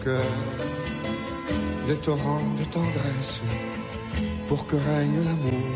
cœur des torrents de tendresse pour que règne l'amour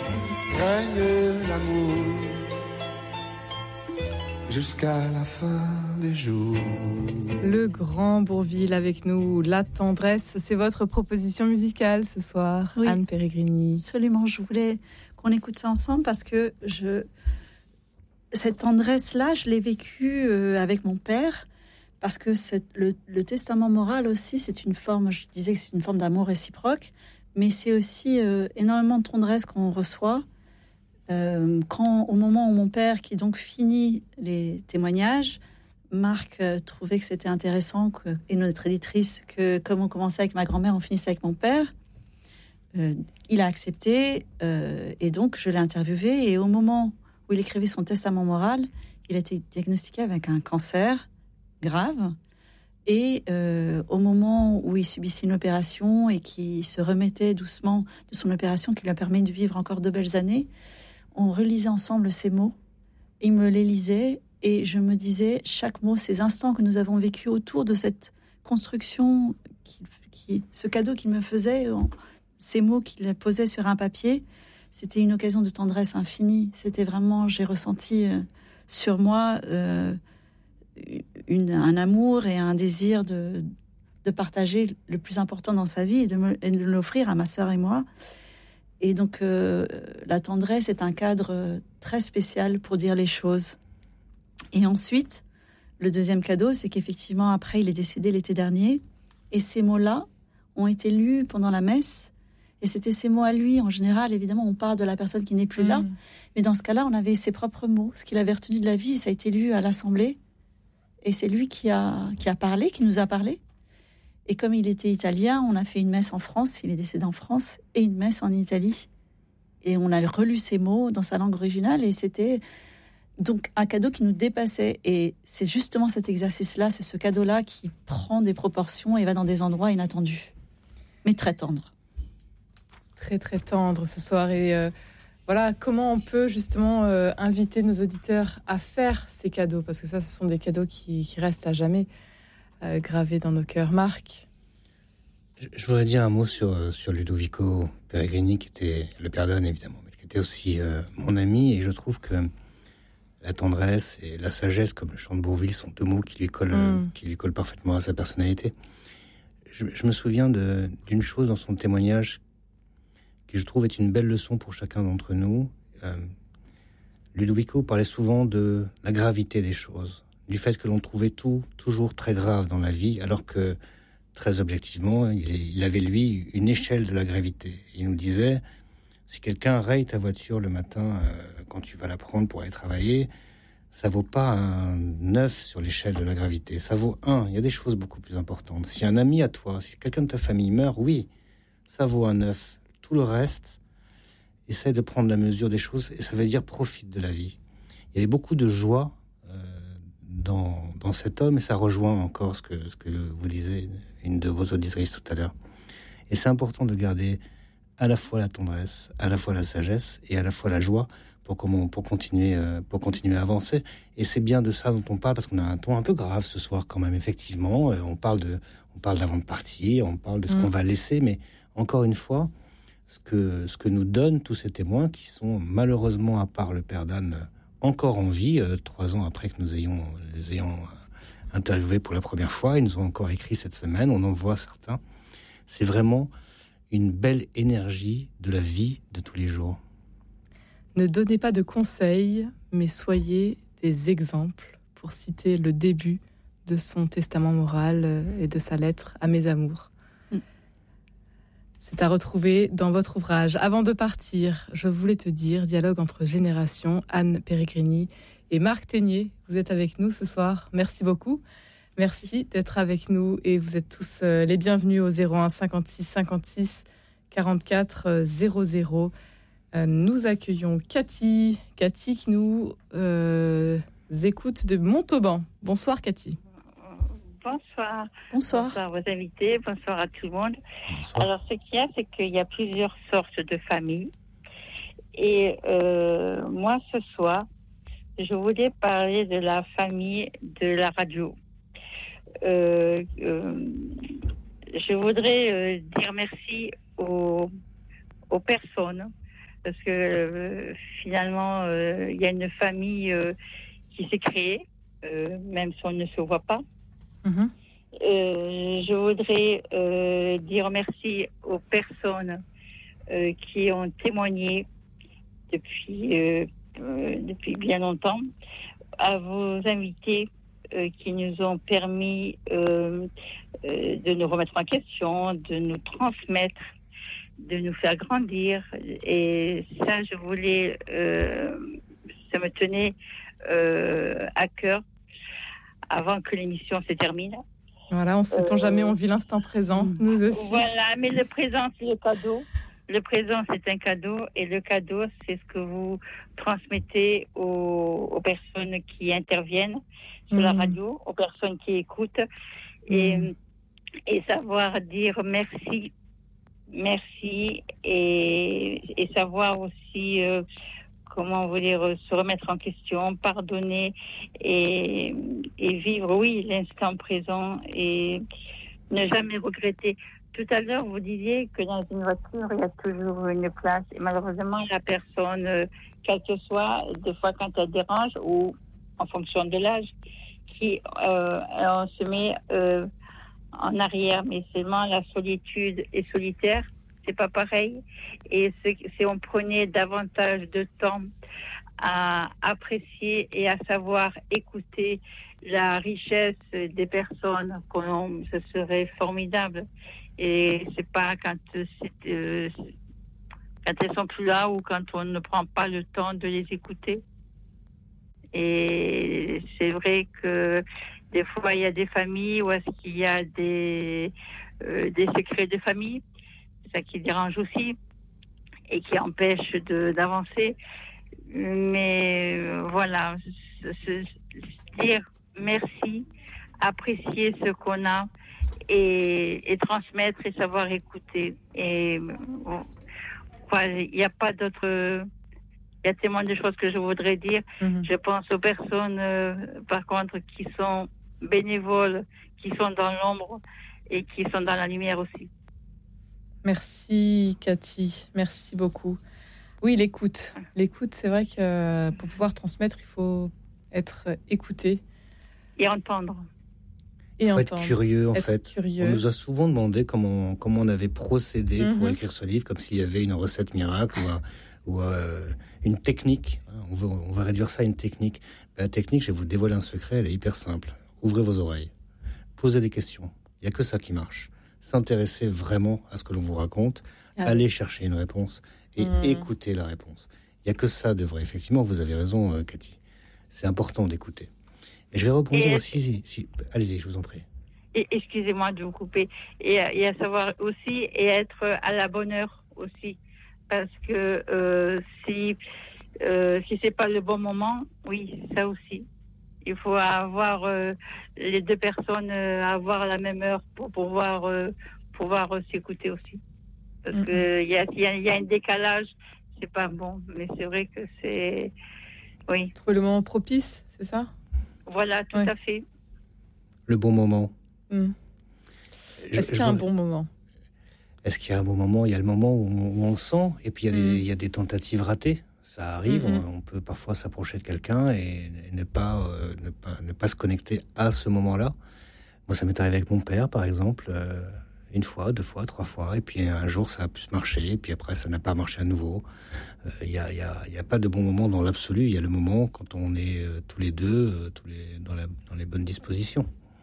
jusqu'à la fin des jours. Le Grand Bourvil avec nous, La Tendresse, c'est votre proposition musicale ce soir, oui. Anne Peregrini. Absolument, je voulais qu'on écoute ça ensemble parce que cette tendresse-là, je l'ai vécue avec mon père, parce que le testament moral aussi, c'est une forme, je disais que c'est une forme d'amour réciproque, mais c'est aussi énormément de tendresse qu'on reçoit. Au moment où mon père, qui donc finit les témoignages, Marc trouvait que c'était intéressant, et notre éditrice, que comme on commençait avec ma grand-mère, on finissait avec mon père. Il a accepté, et donc je l'ai interviewé. Et au moment où il écrivait son testament moral, il a été diagnostiqué avec un cancer grave. Et au moment où il subissait une opération et qui se remettait doucement de son opération, qui lui a permis de vivre encore 2 belles années, on relisait ensemble ces mots. Il me les lisait et je me disais, chaque mot, ces instants que nous avons vécus autour de cette construction, ce cadeau qu'il me faisait, ces mots qu'il posait sur un papier, c'était une occasion de tendresse infinie. C'était vraiment, j'ai ressenti sur moi un amour et un désir de partager le plus important dans sa vie et de l'offrir à ma sœur et moi. Et donc, la tendresse est un cadre très spécial pour dire les choses. Et ensuite, le deuxième cadeau, c'est qu'effectivement, après, il est décédé l'été dernier. Et ces mots-là ont été lus pendant la messe. Et c'était ces mots à lui. En général, évidemment, on parle de la personne qui n'est plus là. Mais dans ce cas-là, on avait ses propres mots. Ce qu'il avait retenu de la vie, ça a été lu à l'Assemblée. Et c'est lui qui a parlé, qui nous a parlé. Et comme il était italien, on a fait une messe en France, il est décédé en France, et une messe en Italie. Et on a relu ces mots dans sa langue originale, et c'était donc un cadeau qui nous dépassait. Et c'est justement cet exercice-là, c'est ce cadeau-là qui prend des proportions et va dans des endroits inattendus, mais très tendres. Très, très tendre ce soir. Et voilà, comment on peut justement inviter nos auditeurs à faire ces cadeaux ? Parce que ça, ce sont des cadeaux qui restent à jamais. Gravé dans nos cœurs. Marc ? Je voudrais dire un mot sur Ludovico Peregrini, qui était le père d'Anne, évidemment, mais qui était aussi mon ami, et je trouve que la tendresse et la sagesse, comme le chant de Bourvil, sont 2 mots qui lui collent parfaitement à sa personnalité. Je me souviens d'une chose dans son témoignage qui, je trouve, est une belle leçon pour chacun d'entre nous. Ludovico parlait souvent de la gravité des choses, du fait que l'on trouvait tout toujours très grave dans la vie, alors que, très objectivement, il avait, lui, une échelle de la gravité. Il nous disait, si quelqu'un raye ta voiture le matin, quand tu vas la prendre pour aller travailler, ça vaut pas un 9 sur l'échelle de la gravité, ça vaut 1. Il y a des choses beaucoup plus importantes. Si un ami à toi, si quelqu'un de ta famille meurt, oui, ça vaut un 9. Tout le reste, essaie de prendre la mesure des choses, et ça veut dire profite de la vie. Il y avait beaucoup de joie dans cet homme, et ça rejoint encore ce que vous disiez, une de vos auditrices tout à l'heure. Et c'est important de garder à la fois la tendresse, à la fois la sagesse et à la fois la joie pour continuer à avancer. Et c'est bien de ça dont on parle, parce qu'on a un ton un peu grave ce soir quand même, effectivement. On parle d'avant de partir, on parle de ce qu'on va laisser, mais encore une fois, ce que nous donnent tous ces témoins qui sont malheureusement, à part le père d'Anne, encore en vie, 3 ans après que nous les ayons interviewés pour la première fois. Ils nous ont encore écrit cette semaine, on en voit certains. C'est vraiment une belle énergie de la vie de tous les jours. Ne donnez pas de conseils, mais soyez des exemples, pour citer le début de son testament moral et de sa lettre à mes amours. C'est à retrouver dans votre ouvrage. Avant de partir, je voulais te dire, dialogue entre générations, Anne Peregrini et Marc Ténier. Vous êtes avec nous ce soir. Merci beaucoup. Merci d'être avec nous, et vous êtes tous les bienvenus au 01 56 56 44 00. Nous accueillons Cathy qui nous écoute de Montauban. Bonsoir Cathy. Bonsoir. Bonsoir. Bonsoir vos invités, bonsoir à tout le monde. Bonsoir. Alors, ce qu'il y a, c'est qu'il y a plusieurs sortes de familles. Et moi, ce soir, je voulais parler de la famille de la radio. je voudrais dire merci aux personnes, parce que finalement, il y a une famille qui s'est créée, même si on ne se voit pas. Mhm. Je voudrais dire merci aux personnes qui ont témoigné depuis bien longtemps, à vos invités qui nous ont permis de nous remettre en question, de nous transmettre, de nous faire grandir. Et ça, ça me tenait à cœur avant que l'émission se termine. Voilà, on ne sait jamais, on vit l'instant présent, nous aussi. Voilà, mais le présent, c'est le cadeau. Le présent, c'est un cadeau, et le cadeau, c'est ce que vous transmettez aux personnes qui interviennent sur la radio, aux personnes qui écoutent, et savoir dire merci, et savoir aussi, comment vous dire, se remettre en question, pardonner, et vivre, oui, l'instant présent, et ne jamais regretter. Tout à l'heure, vous disiez que dans une voiture, il y a toujours une place. Et malheureusement, la personne, quelle que soit, des fois quand elle dérange, ou en fonction de l'âge, on se met en arrière. Mais seulement la solitude est solitaire, c'est pas pareil. Et si on prenait davantage de temps à apprécier et à savoir écouter la richesse des personnes, ce serait formidable. Et c'est pas quand elles sont plus là, ou quand on ne prend pas le temps de les écouter. Et c'est vrai que des fois il y a des familles où est-ce qu'il y a des secrets de famille, ça qui dérange aussi et qui empêche d'avancer. Mais voilà, dire merci, apprécier ce qu'on a, et transmettre et savoir écouter. Et il n'y a pas d'autre. Il y a tellement de choses que je voudrais dire. Je pense aux personnes, par contre, qui sont bénévoles, qui sont dans l'ombre et qui sont dans la lumière aussi. Merci Cathy, merci beaucoup. Oui, l'écoute. L'écoute, c'est vrai que pour pouvoir transmettre, il faut être écouté. Et entendre. Il faut être curieux, en fait. Curieux. On nous a souvent demandé comment on avait procédé pour écrire ce livre, comme s'il y avait une recette miracle ou une technique. On va réduire ça à une technique. La technique, je vais vous dévoiler un secret, elle est hyper simple. Ouvrez vos oreilles. Posez des questions. Il n'y a que ça qui marche. S'intéresser vraiment à ce que l'on vous raconte, aller chercher une réponse et écouter la réponse. Il n'y a que ça de vrai. Effectivement, vous avez raison, Cathy. C'est important d'écouter. Et je vais rebondir aussi. Allez-y, je vous en prie. Et excusez-moi de vous couper. Et à savoir aussi, et être à la bonne heure aussi. Parce que si c'est pas le bon moment, oui, ça aussi. Il faut avoir les deux personnes avoir la même heure pour pouvoir s'écouter aussi. Parce que il y a un décalage, c'est pas bon. Mais c'est vrai que c'est... Oui. Trouver le moment propice, c'est ça ? Voilà, tout à fait. Le bon moment. Est-ce qu'il y a un bon moment ? Est-ce qu'il y a un bon moment ? Il y a le moment où on sent, et puis il y a des tentatives ratées. Ça arrive, on peut parfois s'approcher de quelqu'un et ne pas se connecter à ce moment-là. Moi, ça m'est arrivé avec mon père, par exemple, une fois, 2 fois, 3 fois, et puis un jour, ça a pu marcher, et puis après, ça n'a pas marché à nouveau. Il y a pas de bon moment dans l'absolu. Il y a le moment quand on est tous les deux dans les bonnes dispositions.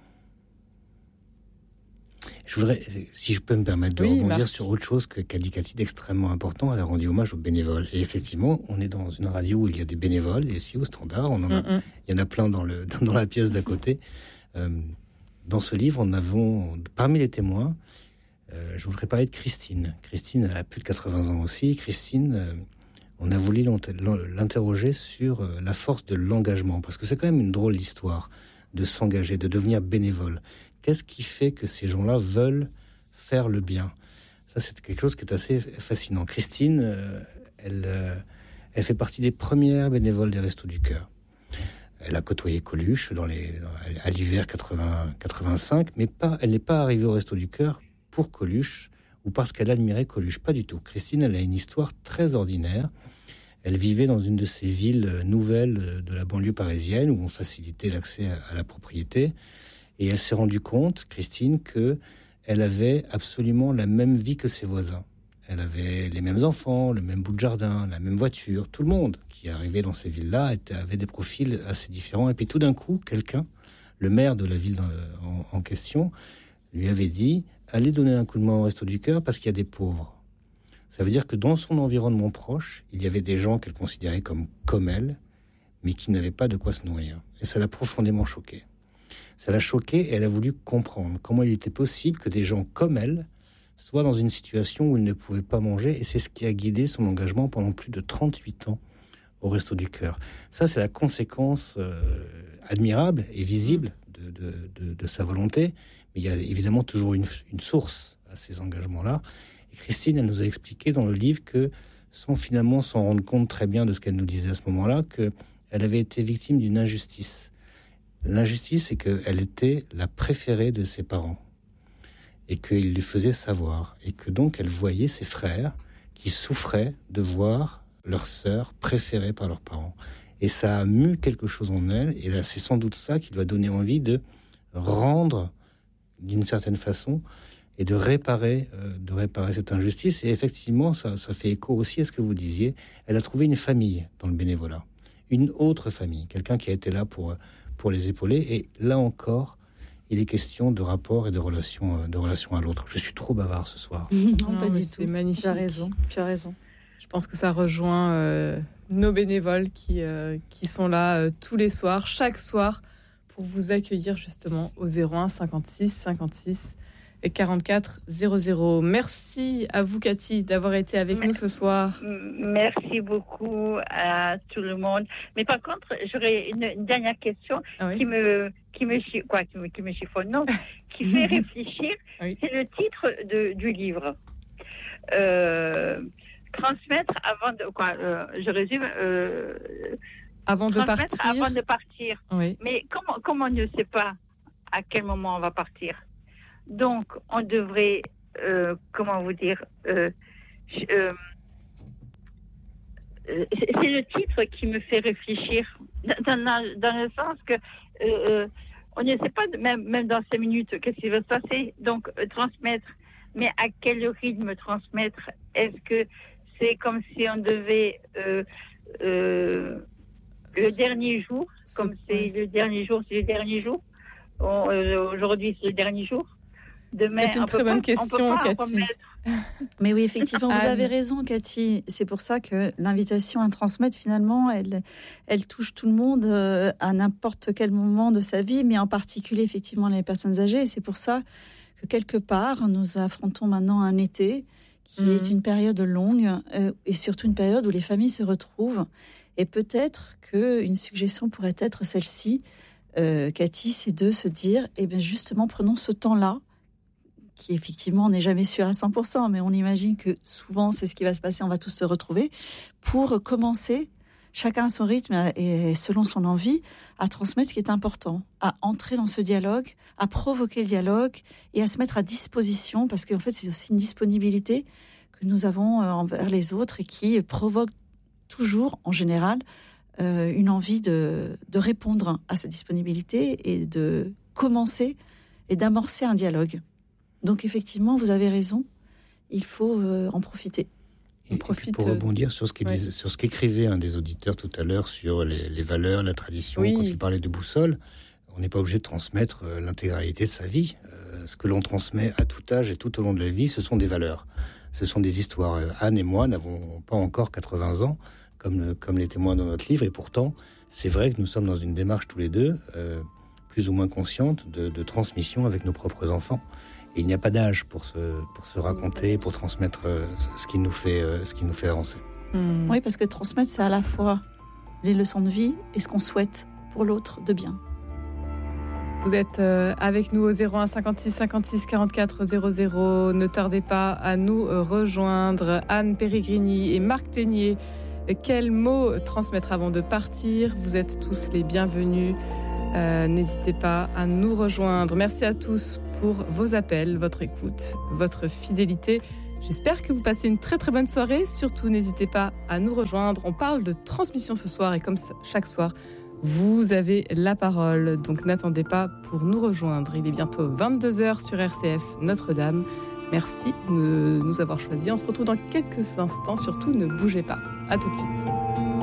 Je voudrais, si je peux me permettre de rebondir sur autre chose qu'a dit Cathy d'extrêmement important. Elle a rendu hommage aux bénévoles. Et effectivement, on est dans une radio où il y a des bénévoles. Et ici, au Standard, il y en a plein dans la pièce d'à côté. Dans ce livre, parmi les témoins, je voudrais parler de Christine. Christine a plus de 80 ans aussi. Christine, on a voulu l'interroger sur la force de l'engagement. Parce que c'est quand même une drôle d'histoire de s'engager, de devenir bénévole. Qu'est-ce qui fait que ces gens-là veulent faire le bien ? Ça, c'est quelque chose qui est assez fascinant. Christine, elle fait partie des premières bénévoles des Restos du Cœur. Elle a côtoyé Coluche à l'hiver 85, mais elle n'est pas arrivée au Resto du Cœur pour Coluche ou parce qu'elle admirait Coluche. Pas du tout. Christine, elle a une histoire très ordinaire. Elle vivait dans une de ces villes nouvelles de la banlieue parisienne où on facilitait l'accès à la propriété. Et elle s'est rendue compte, Christine, qu'elle avait absolument la même vie que ses voisins. Elle avait les mêmes enfants, le même bout de jardin, la même voiture. Tout le monde qui arrivait dans ces villes-là avait des profils assez différents. Et puis tout d'un coup, quelqu'un, le maire de la ville en question, lui avait dit « Allez donner un coup de main au Resto du Cœur parce qu'il y a des pauvres ». Ça veut dire que dans son environnement proche, il y avait des gens qu'elle considérait comme elle, mais qui n'avaient pas de quoi se nourrir. Et ça l'a profondément choquée. Ça l'a choquée et elle a voulu comprendre comment il était possible que des gens comme elle soient dans une situation où ils ne pouvaient pas manger. Et c'est ce qui a guidé son engagement pendant plus de 38 ans au Resto du Cœur. Ça, c'est la conséquence admirable et visible de sa volonté. Mais il y a évidemment toujours une source à ces engagements-là. Et Christine, elle nous a expliqué dans le livre que, sans finalement s'en rendre compte très bien de ce qu'elle nous disait à ce moment-là, qu'elle avait été victime d'une injustice. L'injustice, c'est qu'elle était la préférée de ses parents et qu'il lui faisait savoir. Et que donc, elle voyait ses frères qui souffraient de voir leur sœur préférée par leurs parents. Et ça a mu quelque chose en elle. Et là, c'est sans doute ça qui lui a donné envie de rendre, d'une certaine façon, et de réparer cette injustice. Et effectivement, ça fait écho aussi à ce que vous disiez. Elle a trouvé une famille dans le bénévolat. Une autre famille. Quelqu'un qui a été là pour les épauler. Et là encore, il est question de rapport et de relation à l'autre. Je suis trop bavard ce soir. Non, pas du tout. C'est magnifique. Tu as raison. Je pense que ça rejoint nos bénévoles qui sont là tous les soirs, chaque soir, pour vous accueillir justement au 01 56 56 et 44 00. Merci à vous, Cathy, d'avoir été avec nous ce soir. Merci beaucoup à tout le monde. Mais par contre, j'aurais une dernière question qui me chiffonne, non, qui fait réfléchir. Oui. C'est le titre du livre. Transmettre avant de je résume. Avant de partir. Oui. Mais comme on ne sait pas à quel moment on va partir, donc on devrait, c'est le titre qui me fait réfléchir, dans le sens que on ne sait pas, même dans 5 minutes, qu'est-ce qui va se passer. Donc transmettre, mais à quel rythme transmettre? Est-ce que c'est comme si on devait le dernier jour, comme c'est le dernier jour, c'est le dernier jour. Aujourd'hui, c'est le dernier jour. Demain, c'est une très bonne question, Cathy. Mais oui, effectivement, vous avez raison, Cathy. C'est pour ça que l'invitation à transmettre, finalement, elle touche tout le monde à n'importe quel moment de sa vie, mais en particulier, effectivement, les personnes âgées. Et c'est pour ça que, quelque part, nous affrontons maintenant un été qui est une période longue et surtout une période où les familles se retrouvent. Et peut-être qu'une suggestion pourrait être celle-ci, Cathy, c'est de se dire, eh bien justement, prenons ce temps-là, qui effectivement n'est jamais sûr à 100%, mais on imagine que souvent c'est ce qui va se passer, on va tous se retrouver, pour commencer, chacun à son rythme et selon son envie, à transmettre ce qui est important, à entrer dans ce dialogue, à provoquer le dialogue et à se mettre à disposition, parce qu'en fait c'est aussi une disponibilité que nous avons envers les autres et qui provoque toujours, en général, une envie de répondre à cette disponibilité et de commencer et d'amorcer un dialogue. Donc effectivement, vous avez raison, il faut en profiter. Et pour rebondir sur ce qu'écrivait un des auditeurs tout à l'heure sur les valeurs, la tradition, quand il parlait de boussole, on n'est pas obligé de transmettre l'intégralité de sa vie. Ce que l'on transmet à tout âge et tout au long de la vie, ce sont des valeurs. Ce sont des histoires. Anne et moi n'avons pas encore 80 ans, comme les témoins dans notre livre, et pourtant, c'est vrai que nous sommes dans une démarche tous les deux, plus ou moins consciente, de transmission avec nos propres enfants. Et il n'y a pas d'âge pour se raconter, pour transmettre ce qui nous fait avancer. Oui, parce que transmettre, c'est à la fois les leçons de vie et ce qu'on souhaite pour l'autre de bien. Vous êtes avec nous au 01 56 56 44 00. Ne tardez pas à nous rejoindre. Anne Péregrini et Marc Ténier Quels mots transmettre avant de partir? Vous êtes tous les bienvenus. N'hésitez pas à nous rejoindre. Merci à tous pour vos appels, votre écoute, votre fidélité. J'espère que vous passez une très très bonne soirée. Surtout, n'hésitez pas à nous rejoindre. On parle de transmission ce soir et comme chaque soir, vous avez la parole. Donc n'attendez pas pour nous rejoindre. Il est bientôt 22h sur RCF Notre-Dame. Merci de nous avoir choisis. On se retrouve dans quelques instants. Surtout, ne bougez pas. À tout de suite.